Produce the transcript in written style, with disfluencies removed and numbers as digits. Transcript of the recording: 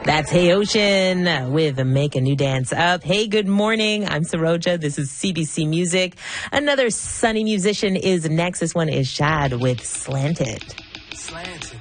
That's Hey Ocean with Making You Dance Up. Hey, good morning. I'm Saroja. This is CBC Music. Another sunny musician is next. This one is Shad with Slanted. Slanted.